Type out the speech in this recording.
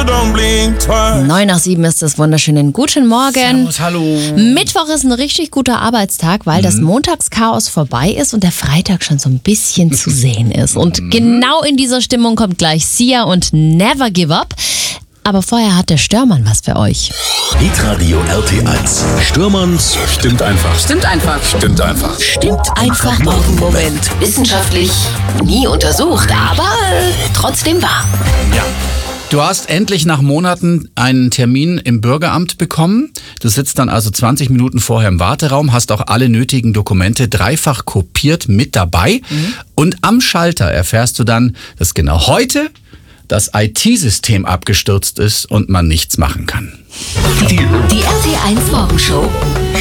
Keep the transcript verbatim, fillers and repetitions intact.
so don't blink twice. Neun nach sieben ist es. Wunderschönen guten Morgen. Servus, hallo. Mittwoch ist ein richtig guter Arbeitstag, weil mhm. das Montagschaos vorbei ist und der Freitag schon so ein bisschen zu sehen ist. Und mhm. genau in dieser Stimmung kommt gleich Sia und Never Give Up. Aber vorher hat der Störmann was für euch. Hitradio R T eins. Störmanns Stimmt einfach. Stimmt einfach. Stimmt einfach. Stimmt einfach Morgenmoment. Wissenschaftlich nie untersucht, aber trotzdem wahr. Ja. Du hast endlich nach Monaten einen Termin im Bürgeramt bekommen. Du sitzt dann also zwanzig Minuten vorher im Warteraum, hast auch alle nötigen Dokumente dreifach kopiert mit dabei. Mhm. Und am Schalter erfährst du dann, dass genau heute das I T-System abgestürzt ist und man nichts machen kann. Die R T eins Morgenshow.